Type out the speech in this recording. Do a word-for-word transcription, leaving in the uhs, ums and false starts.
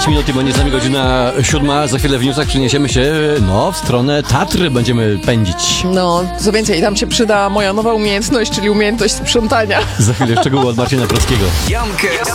pięć minut i będzie z nami godzina siódma. Za chwilę w newsach przeniesiemy się, no, w stronę Tatry będziemy pędzić. No, co więcej, tam się przyda moja nowa umiejętność, czyli umiejętność sprzątania. Za chwilę szczegóły od Marcina Krockiego. Jankę